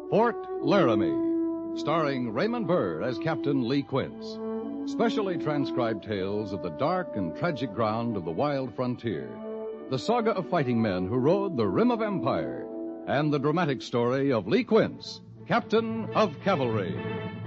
Fort Laramie, starring Raymond Burr as Captain Lee Quince. Specially transcribed tales of the dark and tragic ground of the wild frontier. The saga of fighting men who rode the rim of empire. And the dramatic story of Lee Quince, Captain of Cavalry.